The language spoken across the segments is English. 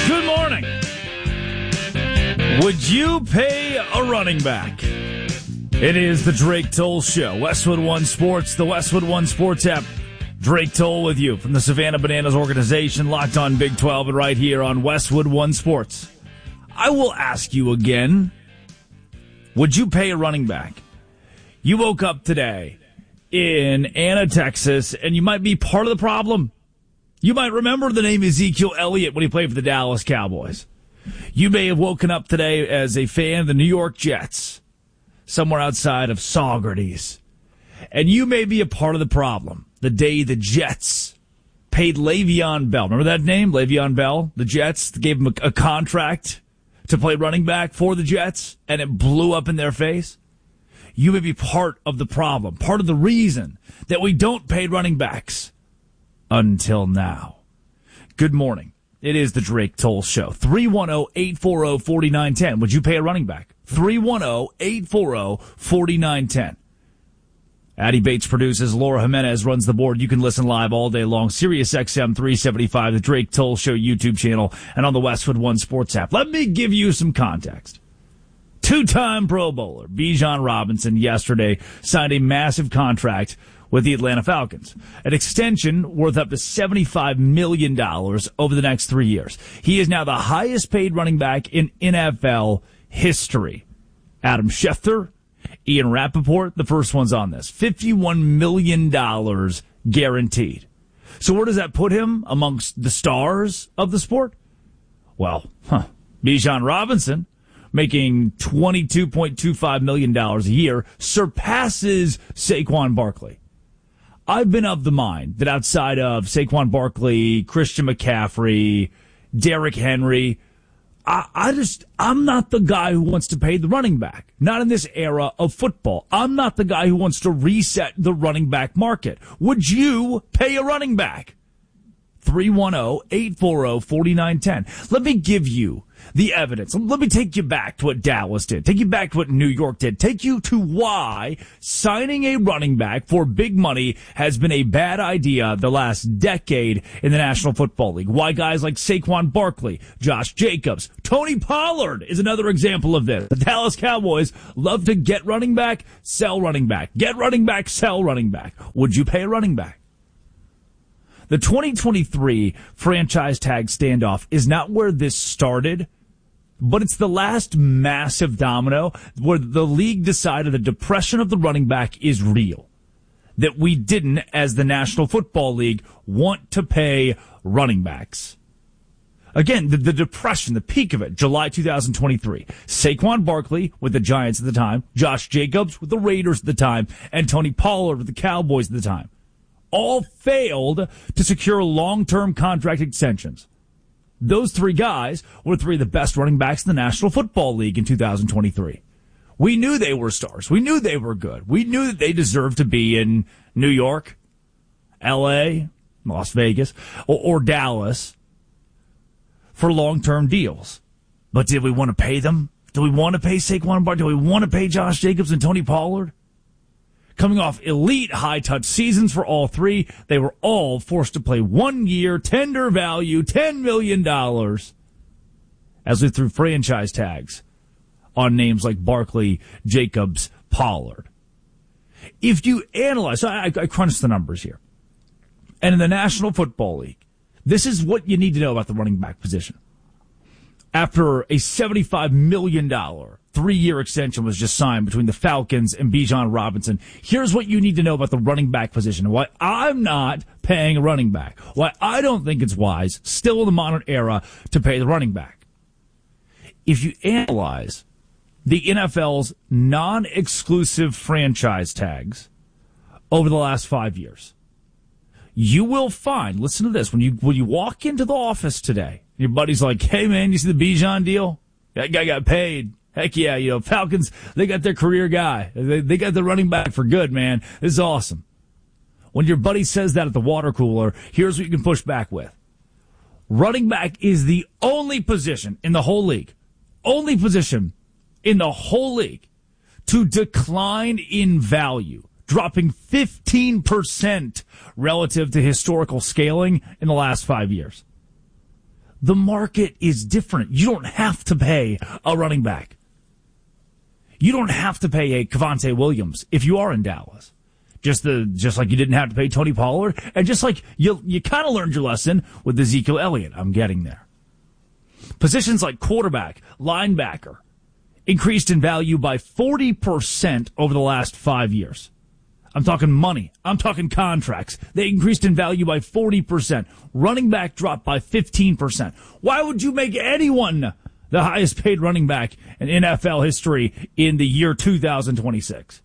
Good morning. Would you pay a running back? It is the Drake Toll Show. Westwood One Sports, the Westwood One Sports app. Drake Toll with you from the Savannah Bananas organization, locked on Big 12 and right here on Westwood One Sports. I will ask you again, would you pay a running back? You woke up today in Anna, Texas, and you might be part of the problem. You might remember the name Ezekiel Elliott when he played for the Dallas Cowboys. You may have woken up today as a fan of the New York Jets, somewhere outside of Saugerties. And you may be a part of the problem. The day the Jets paid Le'Veon Bell. Remember that name, Le'Veon Bell? The Jets gave him a contract to play running back for the Jets, and it blew up in their face. You may be part of the problem, part of the reason that we don't pay running backs. Until now. Good morning. It is the Drake Toll Show. 310-840-4910. Would you pay a running back? 310-840-4910. Addie Bates produces. Laura Jimenez runs the board. You can listen live all day long. Sirius XM 375, the Drake Toll Show YouTube channel, and on the Westwood One Sports app. Let me give you some context. Two-time Pro Bowler Bijan Robinson yesterday signed a massive contract with the Atlanta Falcons, an extension worth up to $75 million over the next 3 years. He is now the highest paid running back in NFL history. Adam Schefter, Ian Rappaport, the first ones on this. $51 million guaranteed. So where does that put him amongst the stars of the sport? Well, Bijan Robinson, making $22.25 million a year, surpasses Saquon Barkley. I've been of the mind that outside of Saquon Barkley, Christian McCaffrey, Derrick Henry, I'm not the guy who wants to pay the running back. Not in this era of football. I'm not the guy who wants to reset the running back market. Would you pay a running back? 310-840-4910. Let me give you the evidence. Let me take you back to what Dallas did. Take you back to what New York did. Take you to why signing a running back for big money has been a bad idea the last decade in the National Football League. Why guys like Saquon Barkley, Josh Jacobs, Tony Pollard is another example of this. The Dallas Cowboys love to get running back, sell running back. Get running back, sell running back. Would you pay a running back? The 2023 franchise tag standoff is not where this started, but it's the last massive domino where the league decided the depression of the running back is real. That we didn't, as the National Football League, want to pay running backs. Again, the depression, the peak of it, July 2023. Saquon Barkley with the Giants at the time, Josh Jacobs with the Raiders at the time, and Tony Pollard with the Cowboys at the time. All failed to secure long-term contract extensions. Those three guys were three of the best running backs in the National Football League in 2023. We knew they were stars. We knew they were good. We knew that they deserved to be in New York, L.A., Las Vegas, or Dallas for long-term deals. But did we want to pay them? Do we want to pay Saquon Barkley? Do we want to pay Josh Jacobs and Tony Pollard? Coming off elite high-touch seasons for all three, they were all forced to play 1 year, tender value, $10 million, as we threw franchise tags on names like Barkley, Jacobs, Pollard. If you analyze, so I crunched the numbers here, and in the National Football League, this is what you need to know about the running back position. After a $75 million 3-year extension was just signed between the Falcons and Bijan Robinson, here's what you need to know about the running back position. Why I'm not paying a running back. Why I don't think it's wise, still in the modern era, to pay the running back. If you analyze the NFL's non-exclusive franchise tags over the last 5 years, you will find, listen to this, when you walk into the office today, your buddy's like, hey man, you see the Bijan deal? That guy got paid. Heck yeah, Falcons, they got their career guy. They got the running back for good, man. This is awesome. When your buddy says that at the water cooler, here's what you can push back with. Running back is the only position in the whole league, to decline in value, dropping 15% relative to historical scaling in the last 5 years. The market is different. You don't have to pay a running back. You don't have to pay a Cavante Williams if you are in Dallas. Just like you didn't have to pay Tony Pollard, and just like you kind of learned your lesson with Ezekiel Elliott. I'm getting there. Positions like quarterback, linebacker, increased in value by 40% over the last 5 years. I'm talking money. I'm talking contracts. They increased in value by 40%. Running back dropped by 15%. Why would you make anyone the highest paid running back in NFL history in the year 2026?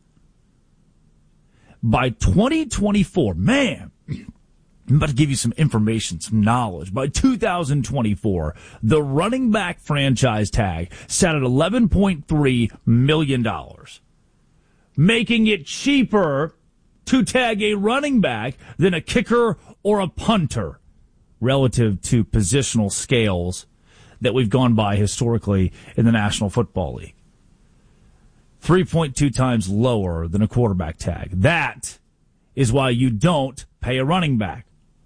By 2024, man, I'm about to give you some information, some knowledge. By 2024, the running back franchise tag sat at $11.3 million, making it cheaper to tag a running back than a kicker or a punter relative to positional scales that we've gone by historically in the National Football League. 3.2 times lower than a quarterback tag. That is why you don't pay a running back.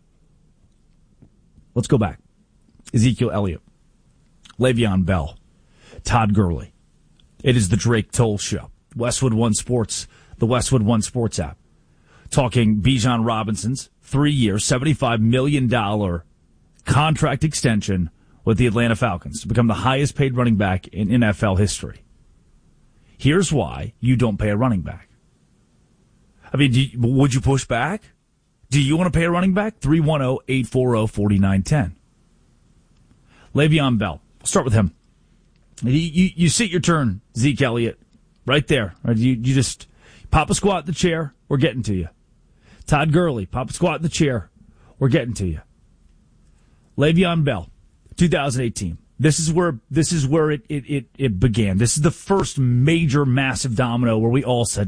Let's go back. Ezekiel Elliott, Le'Veon Bell, Todd Gurley. It is the Drake Toll Show. Westwood One Sports, the Westwood One Sports app. Talking Bijan Robinson's 3-year, $75 million contract extension with the Atlanta Falcons to become the highest paid running back in NFL history. Here's why you don't pay a running back. I mean, would you push back? Do you want to pay a running back? 310-840-4910. Le'Veon Bell. We'll start with him. You sit your turn, Zeke Elliott, right there. Right? You just pop a squat in the chair. We're getting to you. Todd Gurley, pop a squat in the chair. We're getting to you. Le'Veon Bell, 2018. This is where it began. This is the first major, massive domino where we all said,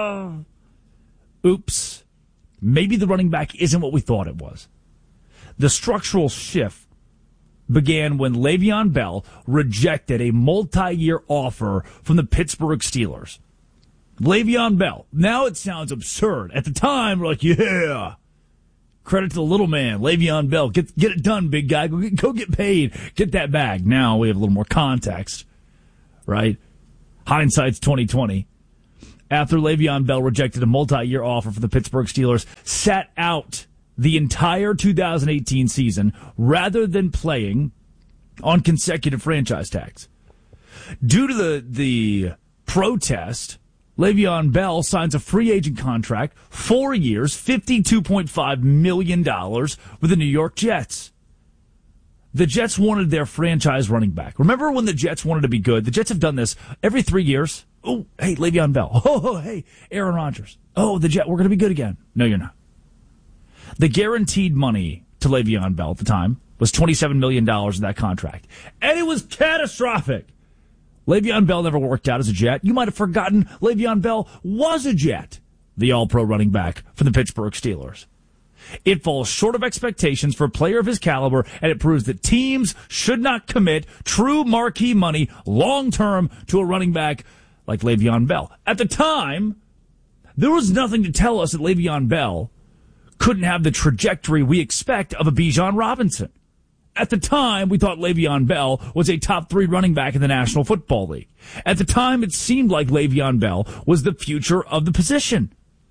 oops, maybe the running back isn't what we thought it was. The structural shift began when Le'Veon Bell rejected a multi-year offer from the Pittsburgh Steelers. Le'Veon Bell. Now it sounds absurd. At the time, we're like, yeah. Credit to the little man, Le'Veon Bell. Get it done, big guy. Go get paid. Get that bag. Now we have a little more context, right? Hindsight's 2020. After Le'Veon Bell rejected a multi-year offer for the Pittsburgh Steelers, sat out the entire 2018 season rather than playing on consecutive franchise tags. Due to the protest, Le'Veon Bell signs a free agent contract, 4 years, $52.5 million with the New York Jets. The Jets wanted their franchise running back. Remember when the Jets wanted to be good? The Jets have done this every 3 years. Oh, hey, Le'Veon Bell. Oh, hey, Aaron Rodgers. Oh, the Jets, we're going to be good again. No, you're not. The guaranteed money to Le'Veon Bell at the time was $27 million in that contract. And it was catastrophic. Le'Veon Bell never worked out as a Jet. You might have forgotten Le'Veon Bell was a Jet, the all-pro running back for the Pittsburgh Steelers. It falls short of expectations for a player of his caliber, and it proves that teams should not commit true marquee money long-term to a running back like Le'Veon Bell. At the time, there was nothing to tell us that Le'Veon Bell couldn't have the trajectory we expect of a Bijan Robinson. At the time, we thought Le'Veon Bell was a top 3 running back in the National Football League. At the time, it seemed like Le'Veon Bell was the future of the position.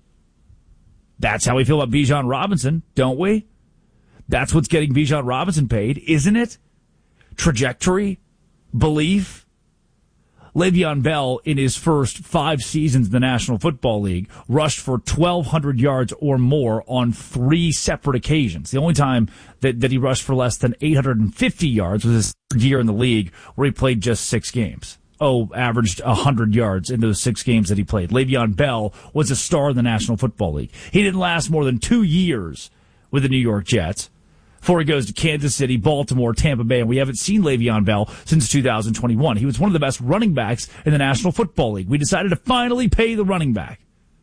That's how we feel about Bijan Robinson, don't we? That's what's getting Bijan Robinson paid, isn't it? Trajectory? Belief? Le'Veon Bell, in his first 5 seasons in the National Football League, rushed for 1,200 yards or more on 3 separate occasions. The only time that he rushed for less than 850 yards was his third year in the league, where he played just 6 games. Averaged 100 yards in those 6 games that he played. Le'Veon Bell was a star in the National Football League. He didn't last more than 2 years with the New York Jets before he goes to Kansas City, Baltimore, Tampa Bay, and we haven't seen Le'Veon Bell since 2021. He was one of the best running backs in the National Football League. We decided to finally pay the running back,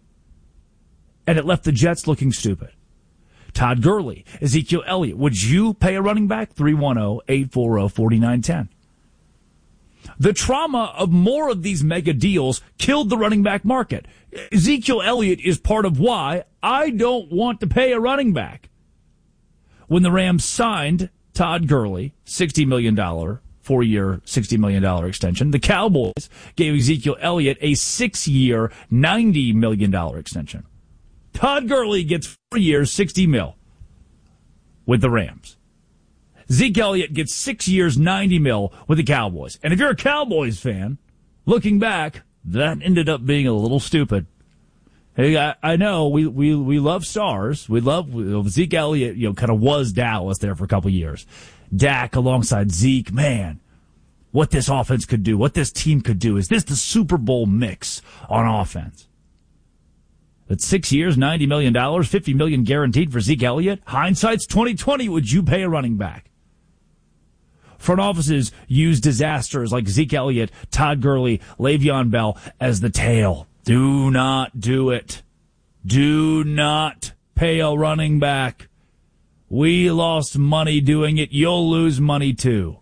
and it left the Jets looking stupid. Todd Gurley, Ezekiel Elliott, would you pay a running back? 310-840-4910. The trauma of more of these mega deals killed the running back market. Ezekiel Elliott is part of why I don't want to pay a running back. When the Rams signed Todd Gurley, $60 million, 4-year, $60 million extension. The Cowboys gave Ezekiel Elliott a 6-year, $90 million extension. Todd Gurley gets 4 years, $60 million with the Rams. Zeke Elliott gets 6 years, $90 million with the Cowboys. And if you're a Cowboys fan, looking back, that ended up being a little stupid. Hey, I know we love stars. We love Zeke Elliott, kind of was Dallas there for a couple years. Dak alongside Zeke, man, what this offense could do, what this team could do. Is this the Super Bowl mix on offense? But 6 years, $90 million, $50 million guaranteed for Zeke Elliott. Hindsight's 2020. Would you pay a running back? Front offices use disasters like Zeke Elliott, Todd Gurley, Le'Veon Bell as the tail. Do not do it. Do not pay a running back. We lost money doing it. You'll lose money too.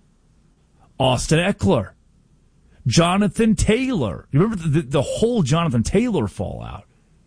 Austin Eckler. Jonathan Taylor. You remember the whole Jonathan Taylor fallout?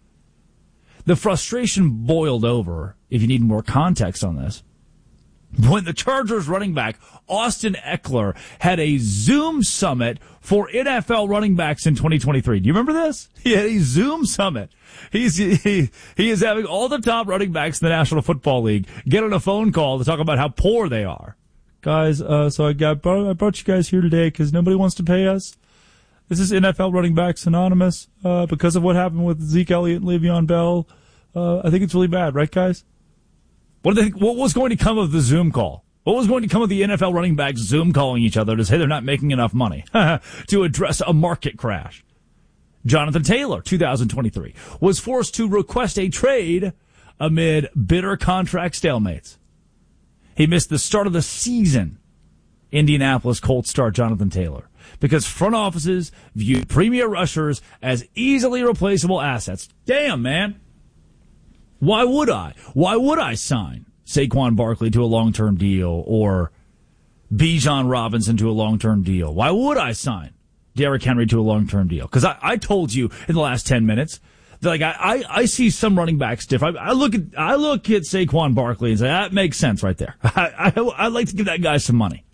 The frustration boiled over, if you need more context on this, when the Chargers running back, Austin Eckler, had a Zoom summit for NFL running backs in 2023. Do you remember this? He had a Zoom summit. He is having all the top running backs in the National Football League get on a phone call to talk about how poor they are. Guys, so I brought you guys here today because nobody wants to pay us. This is NFL Running Backs Anonymous because of what happened with Zeke Elliott and Le'Veon Bell. I think it's really bad, right, guys? What was going to come of the Zoom call? What was going to come of the NFL running backs Zoom calling each other to say they're not making enough money to address a market crash? Jonathan Taylor, 2023, was forced to request a trade amid bitter contract stalemates. He missed the start of the season. Indianapolis Colts star Jonathan Taylor, because front offices viewed premier rushers as easily replaceable assets. Damn, man. Why would I? Why would I sign Saquon Barkley to a long-term deal or Bijan Robinson to a long-term deal? Why would I sign Derrick Henry to a long-term deal? Because I told you in the last 10 minutes that I see some running backs different. I look at Saquon Barkley and say that makes sense right there. I'd like to give that guy some money.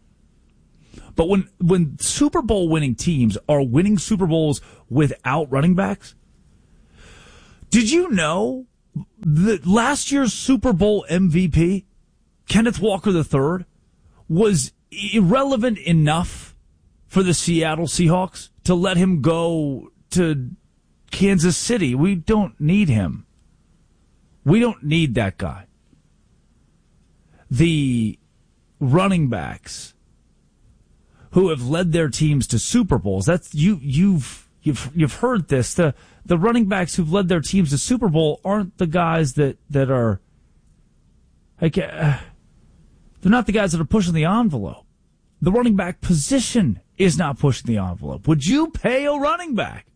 But when Super Bowl winning teams are winning Super Bowls without running backs, did you know that last year's Super Bowl MVP, Kenneth Walker III, was irrelevant enough for the Seattle Seahawks to let him go to Kansas City? We don't need him. We don't need that guy. The running backs who have led their teams to Super Bowls, that's you've heard this. The running backs who've led their teams to Super Bowl aren't the guys that are like they're not the guys that are pushing the envelope. The running back position is not pushing the envelope. Would you pay a running back?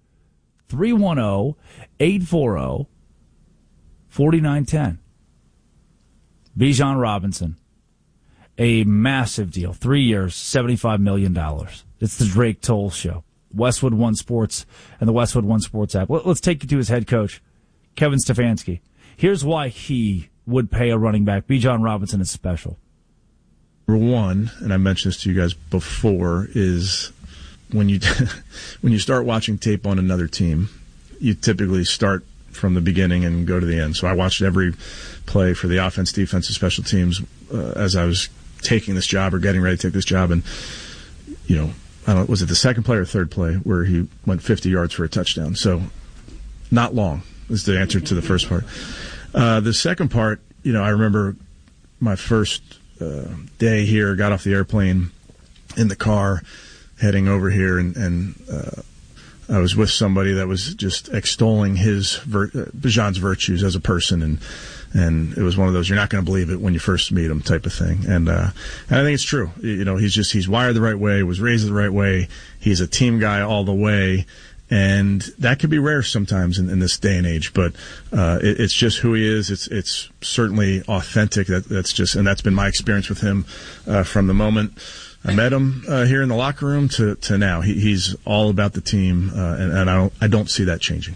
310-840-4910. Bijan Robinson. A massive deal. 3 years, $75 million. It's the Drake Toll Show. Westwood One Sports and the Westwood One Sports app. Let's take you to his head coach, Kevin Stefanski. Here's why he would pay a running back. Bijan Robinson is special. Number one, and I mentioned this to you guys before, is when you start watching tape on another team, you typically start from the beginning and go to the end. So I watched every play for the offense, defense, and special teams as I was taking this job or getting ready to take this job. And, I don't know, was it the second play or third play where he went 50 yards for a touchdown? So not long is the answer to the first part. The second part, I remember my first day here, got off the airplane in the car heading over here, and I was with somebody that was just extolling Bijan's virtues as a person, and it was one of those, you're not going to believe it when you first meet him type of thing. And I think it's true. He's wired the right way, was raised the right way. He's a team guy all the way. And that can be rare sometimes in this day and age, but it's just who he is. It's certainly authentic. And that's been my experience with him from the moment I met him here in the locker room to now. He's all about the team, and I don't see that changing.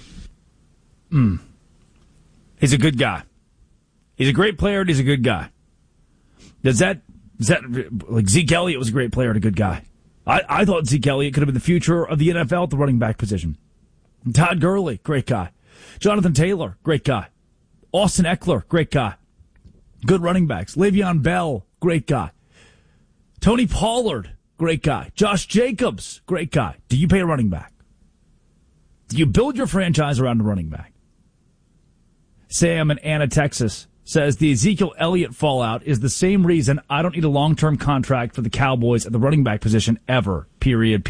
He's a good guy. He's a great player, and he's a good guy. Is that like Zeke Elliott was a great player and a good guy. I thought Zeke Elliott could have been the future of the NFL at the running back position. Todd Gurley, great guy. Jonathan Taylor, great guy. Austin Eckler, great guy. Good running backs. Le'Veon Bell, great guy. Tony Pollard, great guy. Josh Jacobs, great guy. Do you pay a running back? Do you build your franchise around a running back? Sam in Anna, Texas says the Ezekiel Elliott fallout is the same reason I don't need a long-term contract for the Cowboys at the running back position ever. Period.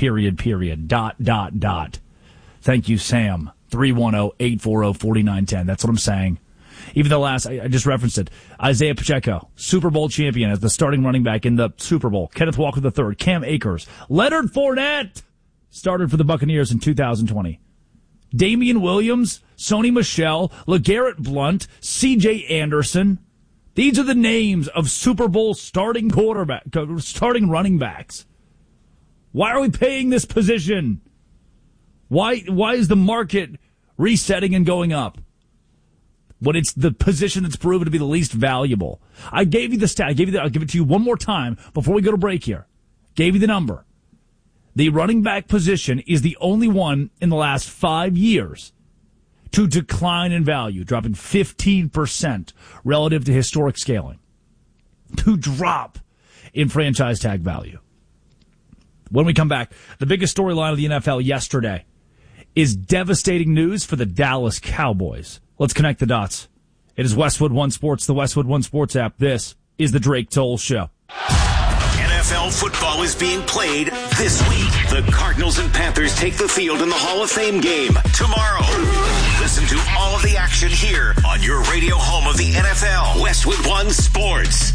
Thank you, Sam. 310-840-4910. That's what I'm saying. Even the last, I just referenced it, Isaiah Pacheco, Super Bowl champion as the starting running back in the Super Bowl. Kenneth Walker III, Cam Akers, Leonard Fournette started for the Buccaneers in 2020. Damian Williams, Sony Michel, LeGarrette Blount, C.J. Anderson. These are the names of Super Bowl starting running backs. Why are we paying this position? Why is the market resetting and going up when it's the position that's proven to be the least valuable? I gave you the stat. I'll give it to you one more time before we go to break here. Gave you the number. The running back position is the only one in the last 5 years to decline in value, dropping 15% relative to historic scaling, to drop in franchise tag value. When we come back, the biggest storyline of the NFL yesterday is devastating news for the Dallas Cowboys. Let's connect the dots. It is Westwood One Sports, the Westwood One Sports app. This is the Drake Toll Show. NFL football is being played this week. The Cardinals and Panthers take the field in the Hall of Fame game tomorrow. Listen to all of the action here on your radio home of the NFL, Westwood One Sports.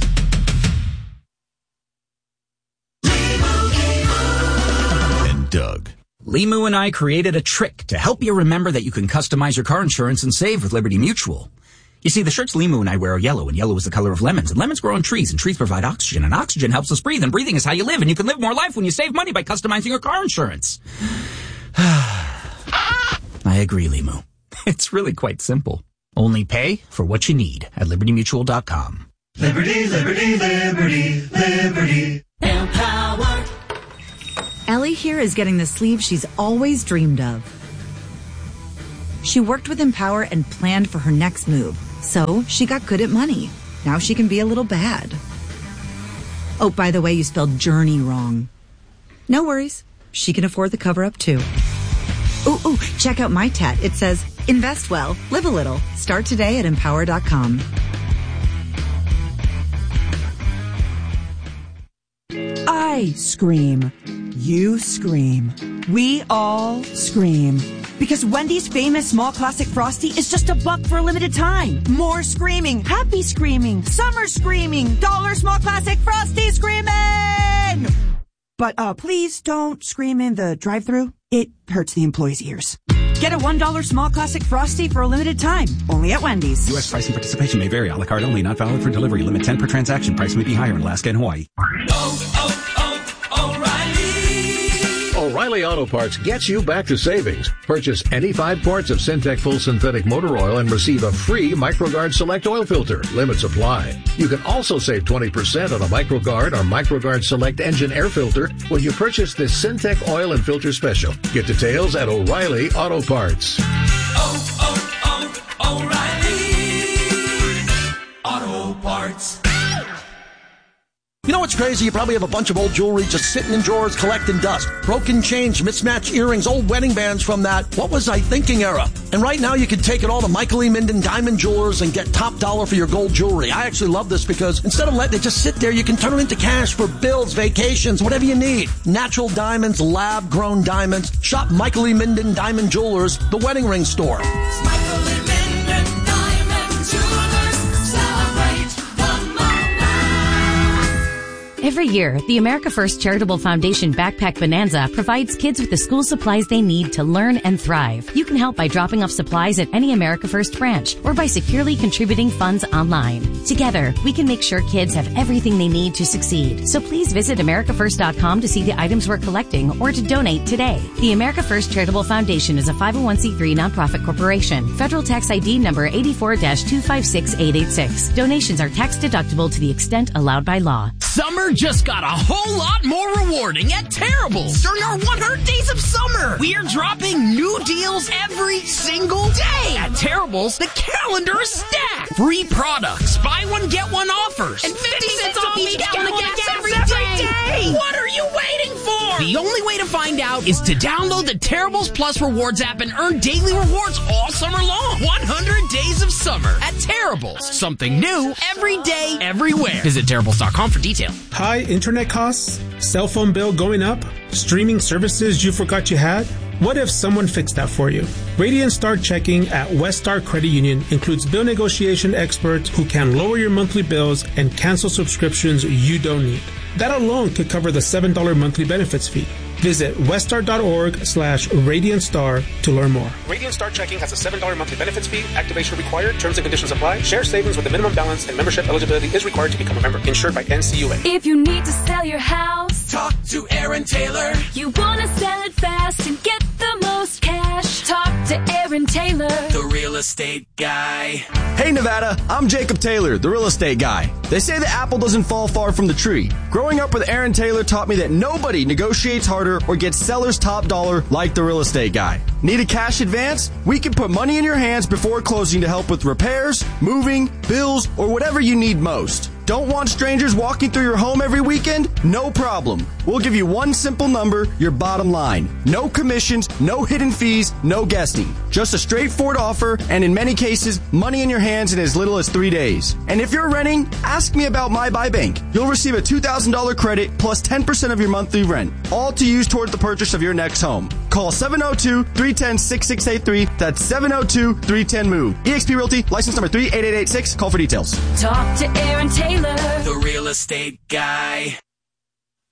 And Doug. Limu and I created a trick to help you remember that you can customize your car insurance and save with Liberty Mutual. You see, the shirts Limu and I wear are yellow, and yellow is the color of lemons, and lemons grow on trees, and trees provide oxygen, and oxygen helps us breathe, and breathing is how you live, and you can live more life when you save money by customizing your car insurance. I agree, Limu. It's really quite simple. Only pay for what you need at LibertyMutual.com. Liberty, liberty, liberty, liberty. Empower. Ellie here is getting the sleeve she's always dreamed of. She worked with Empower and planned for her next move, so she got good at money. Now she can be a little bad. Oh, by the way, you spelled journey wrong. No worries. She can afford the cover-up, too. Ooh, check out my tat. It says, invest well, live a little. Start today at Empower.com. I scream. You scream. We all scream. Because Wendy's famous small classic Frosty is just $1 for a limited time. More screaming, happy screaming, summer screaming, dollar small classic Frosty screaming! But please don't scream in the drive-thru. It hurts the employees' ears. Get a $1 small classic Frosty for a limited time. Only at Wendy's. U.S. pricing participation may vary. A la carte only. Not valid for delivery. Limit 10 per transaction. Price may be higher in Alaska and Hawaii. O'Reilly Auto Parts gets you back to savings. Purchase any 5 quarts of Syntec full synthetic motor oil and receive a free MicroGuard Select oil filter. Limits apply. You can also save 20% on a MicroGuard or MicroGuard Select engine air filter when you purchase this Syntec oil and filter special. Get details at O'Reilly Auto Parts. O'Reilly Auto Parts. You know what's crazy? You probably have a bunch of old jewelry just sitting in drawers collecting dust. Broken chains, mismatched earrings, old wedding bands from that what was I thinking era. And right now you can take it all to Michael E. Minden Diamond Jewelers and get top dollar for your gold jewelry. I actually love this because instead of letting it just sit there, you can turn it into cash for bills, vacations, whatever you need. Natural diamonds, lab-grown diamonds. Shop Michael E. Minden Diamond Jewelers, the wedding ring store. It's Michael E. Minden Diamond Jewelers. Celebrate the moment. Every year, the America First Charitable Foundation Backpack Bonanza provides kids with the school supplies they need to learn and thrive. You can help by dropping off supplies at any America First branch or by securely contributing funds online. Together, we can make sure kids have everything they need to succeed. So please visit AmericaFirst.com to see the items we're collecting or to donate today. The America First Charitable Foundation is a 501c3 nonprofit corporation. Federal tax ID number 84-256886. Donations are tax deductible to the extent allowed by law. Summer just got a whole lot more rewarding at Terrible's. During our 100 Days of Summer, we are dropping new deals every single day. At Terrible's, the calendar is stacked. Free products, buy one, get one offers, and 50 cents off each gallon of gas every day. What are you waiting for? The only way to find out is to download the Terrible's Plus Rewards app and earn daily rewards all summer long. 100 Days of Summer at Terrible's. Something new every day, everywhere. Visit Terrible's.com for details. High internet costs? Cell phone bill going up? Streaming services you forgot you had? What if someone fixed that for you? Radiant Star Checking at West Star Credit Union includes bill negotiation experts who can lower your monthly bills and cancel subscriptions you don't need. That alone could cover the $7 monthly benefits fee. Visit weststar.org/RadiantStar to learn more. Radiant Star Checking has a $7 monthly benefits fee. Activation required. Terms and conditions apply. Share savings with a minimum balance and membership eligibility is required to become a member. Insured by NCUA. If you need to sell your house, talk to Aaron Taylor. You want to sell it fast and get the most cash, talk to Aaron Taylor, the real estate guy. Hey Nevada, I'm Jacob Taylor, the real estate guy. They say the apple doesn't fall far from the tree. Growing up with Aaron Taylor taught me that nobody negotiates harder or gets seller's top dollar like the real estate guy. Need a cash advance? We can put money in your hands before closing to help with repairs, moving, bills, or whatever you need most. Don't want strangers walking through your home every weekend? No problem. We'll give you one simple number, your bottom line. No commissions, no hidden fees, no guessing. Just a straightforward offer, and in many cases, money in your hands in as little as 3 days. And if you're renting, ask me about My Buy Bank. You'll receive a $2,000 credit plus 10% of your monthly rent, all to use toward the purchase of your next home. Call 702-310-6683. That's 702-310-MOVE. eXp Realty, license number 38886. Call for details. talk to Aaron Taylor, the real estate guy.